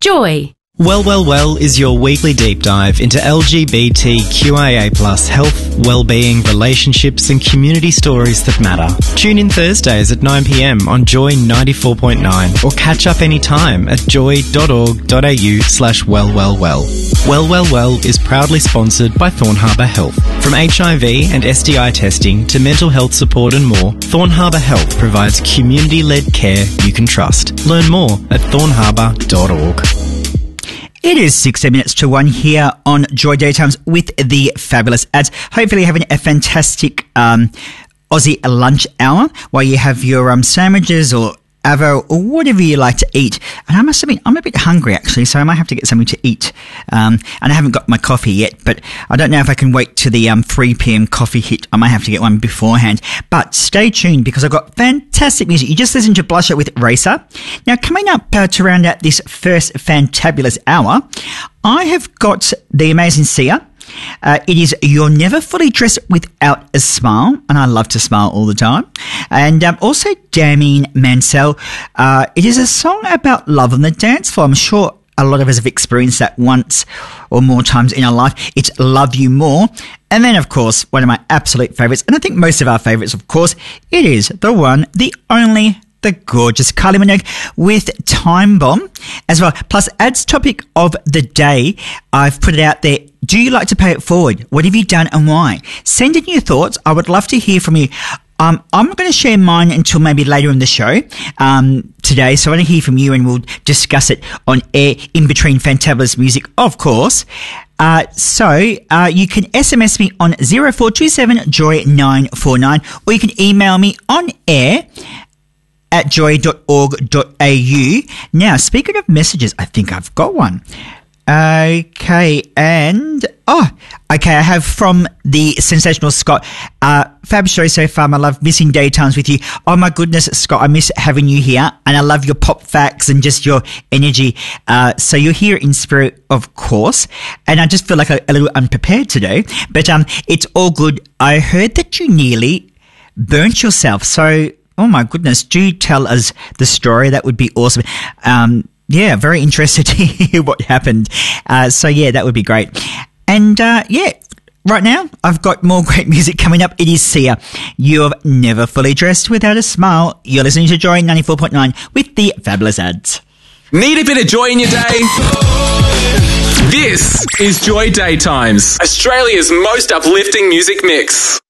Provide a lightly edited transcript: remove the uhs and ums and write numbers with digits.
Joy. Well is your weekly deep dive into LGBTQIA+ health, well-being, relationships and community stories that matter. Tune in Thursdays at 9 p.m. on Joy 94.9 or catch up anytime at joy.org.au/wellwellwell. Well is proudly sponsored by Thorn Harbour Health. From HIV and STI testing to mental health support and more, Thorn Harbour Health provides community-led care you can trust. Learn more at thornharbour.org. It is 16 minutes to 1 here on Joy Daytimes with the fabulous ads. Hopefully you're having a fantastic Aussie lunch hour while you have your sandwiches or avo or whatever you like to eat. And I must admit, I'm a bit hungry actually, so I might have to get something to eat. And I haven't got my coffee yet, but I don't know if I can wait to the 3 p.m. coffee hit. I might have to get one beforehand. But stay tuned because I've got fantastic music. You just listened to Blush It with Racer. Now, coming up to round out this first fantabulous hour, I have got the amazing Sia. It is You're Never Fully Dressed Without a Smile, and I love to smile all the time. And also Damien Mansell. It is a song about love on the dance floor. I'm sure a lot of us have experienced that once or more times in our life. It's Love You More. And then, of course, one of my absolute favourites, and I think most of our favourites, of course, it is the one, the only, the gorgeous Kylie Minogue with Time Bomb as well. Plus, ads topic of the day, I've put it out there. Do you like to pay it forward? What have you done and why? Send in your thoughts. I would love to hear from you. I'm not going to share mine until maybe later in the show today, so I want to hear from you and we'll discuss it on air in between fantabulous music, of course. So you can SMS me on 0427-JOY-949 or you can email me on air at joy.org.au. Now, speaking of messages, I think I've got one. Okay, and I have from the sensational Scott. Fab show so far. I love missing daytimes with you. Oh my goodness, Scott, I miss having you here, and I love your pop facts and just your energy. So you're here in spirit, of course, and I just feel like a little unprepared today, but it's all good. I heard that you nearly burnt yourself, so oh my goodness, do tell us the story. That would be awesome. Yeah, very interested to hear what happened. So yeah, that would be great. And yeah, right now I've got more great music coming up. It is Sia. You're Never Fully Dressed Without a Smile. You're listening to Joy 94.9 with the fabulous ads. Need a bit of joy in your day? This is Joy Daytimes, Australia's most uplifting music mix.